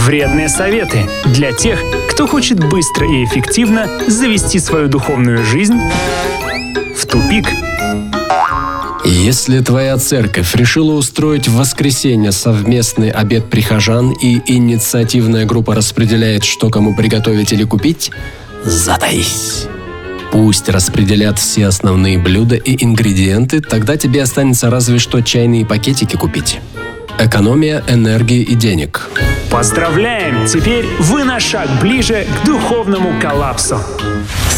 Вредные советы для тех, кто хочет быстро и эффективно завести свою духовную жизнь в тупик. Если твоя церковь решила устроить в воскресенье совместный обед прихожан и инициативная группа распределяет, что кому приготовить или купить, затаись. Пусть распределят все основные блюда и ингредиенты, тогда тебе останется разве что чайные пакетики купить. Экономия энергии и денег. Поздравляем! Теперь вы на шаг ближе к духовному коллапсу.